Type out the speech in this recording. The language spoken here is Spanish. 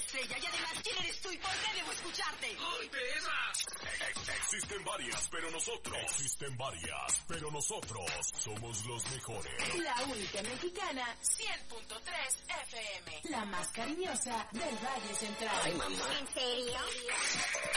estrella y además, ¿quién eres tú y por qué debo escucharte? ¡Ay, perra! Existen varias, pero nosotros somos los mejores. La única mexicana, 100.3 FM. La más cariñosa del Valle Central. Ay, mamá. ¿En serio?